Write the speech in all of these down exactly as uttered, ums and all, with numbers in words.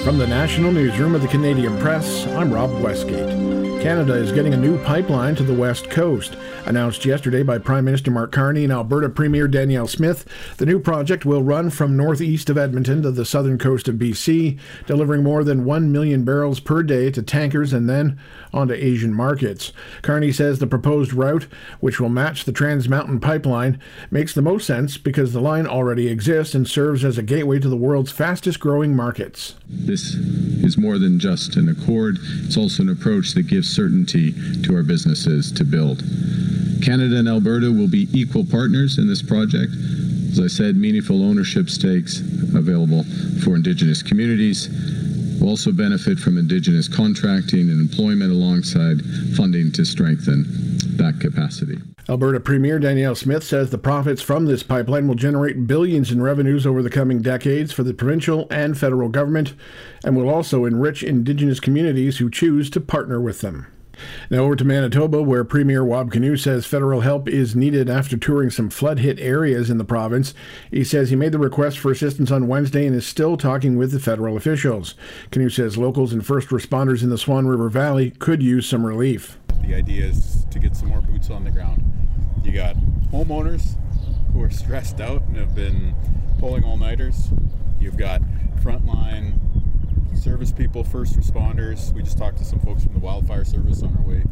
From the National Newsroom of the Canadian Press, I'm Rob Westgate. Canada is getting a new pipeline to the West Coast. Announced yesterday by Prime Minister Mark Carney and Alberta Premier Danielle Smith, the new project will run from northeast of Edmonton to the southern coast of B C, delivering more than one million barrels per day to tankers and then onto Asian markets. Carney says the proposed route, which will match the Trans Mountain pipeline, makes the most sense because the line already exists and serves as a gateway to the world's fastest growing markets. This is more than just an accord. It's also an approach that gives certainty to our businesses to build. Canada and Alberta will be equal partners in this project. As I said, meaningful ownership stakes available for Indigenous communities. We'll also benefit from Indigenous contracting and employment alongside funding to strengthen that capacity. Alberta Premier Danielle Smith says the profits from this pipeline will generate billions in revenues over the coming decades for the provincial and federal government and will also enrich Indigenous communities who choose to partner with them. Now over to Manitoba, where Premier Wab Kinew says federal help is needed after touring some flood-hit areas in the province. He says he made the request for assistance on Wednesday and is still talking with the federal officials. Kinew says locals and first responders in the Swan River Valley could use some relief. The idea is to get some more boots on the ground. You got homeowners who are stressed out and have been pulling all-nighters. You've got frontline service people, first responders. We just talked to some folks from the wildfire service on our way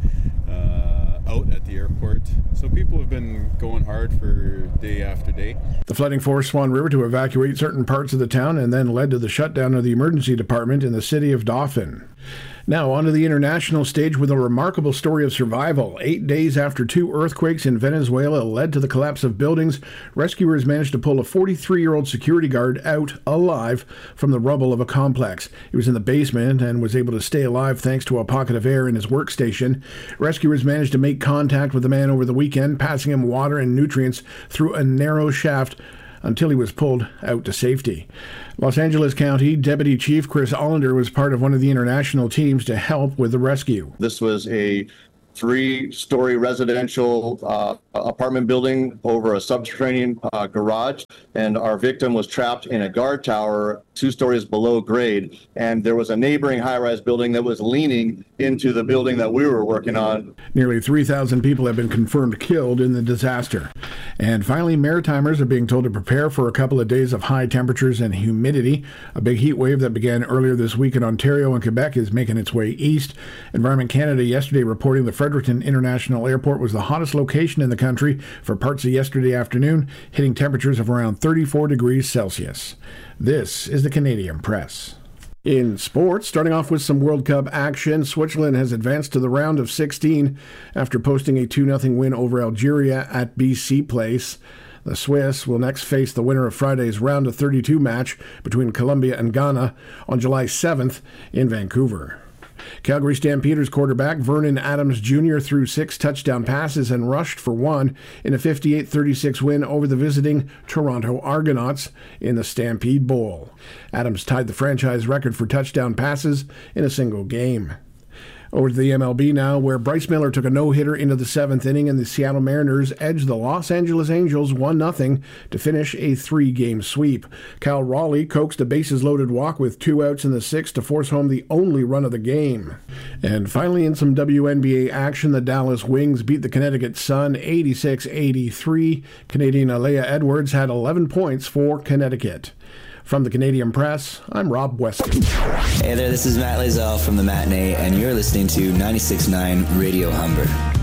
uh, out at the airport. So people have been going hard for day after day. The flooding forced Swan River to evacuate certain parts of the town and then led to the shutdown of the emergency department in the city of Dauphin. Now onto the international stage with a remarkable story of survival. Eight days after two earthquakes in Venezuela led to the collapse of buildings, rescuers managed to pull a forty-three-year-old security guard out alive from the rubble of a complex. He was in the basement and was able to stay alive thanks to a pocket of air in his workstation. Rescuers managed to make contact with the man over the weekend, passing him water and nutrients through a narrow shaft until he was pulled out to safety. Los Angeles County Deputy Chief Chris Allender was part of one of the international teams to help with the rescue. This was a three-story residential uh, apartment building over a subterranean uh, garage, and our victim was trapped in a guard tower two stories below grade, and there was a neighboring high-rise building that was leaning into the building that we were working on. Nearly three thousand people have been confirmed killed in the disaster. And finally, Maritimers are being told to prepare for a couple of days of high temperatures and humidity. A big heat wave that began earlier this week in Ontario and Quebec is making its way east. Environment Canada yesterday reporting the Fredericton International Airport was the hottest location in the country for parts of yesterday afternoon, hitting temperatures of around thirty-four degrees Celsius. This is the Canadian Press. In sports, starting off with some World Cup action, Switzerland has advanced to the round of sixteen after posting a two nothing win over Algeria at B C Place. The Swiss will next face the winner of Friday's round of thirty-two match between Colombia and Ghana on July seventh in Vancouver. Calgary Stampeders quarterback Vernon Adams Junior threw six touchdown passes and rushed for one in a fifty-eight thirty-six win over the visiting Toronto Argonauts in the Stampede Bowl. Adams tied the franchise record for touchdown passes in a single game. Over to the M L B now, where Bryce Miller took a no-hitter into the seventh inning and the Seattle Mariners edged the Los Angeles Angels one nothing to finish a three-game sweep. Cal Raleigh coaxed a bases-loaded walk with two outs in the sixth to force home the only run of the game. And finally, in some W N B A action, the Dallas Wings beat the Connecticut Sun eighty-six eighty-three. Canadian Alea Edwards had eleven points for Connecticut. From the Canadian Press, I'm Rob Westgate. Hey there, this is Matt Lazell from The Matinee, and you're listening to ninety-six point nine Radio Humber.